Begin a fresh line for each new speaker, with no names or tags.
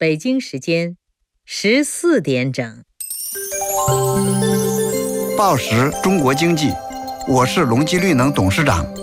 北京时间14点整。
报时中国经济，我是隆基绿能董事长